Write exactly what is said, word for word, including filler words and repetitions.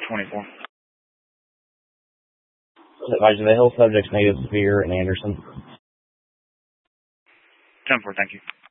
twenty-four. Advise the Hill subjects native Spear and Anderson. ten four, thank you.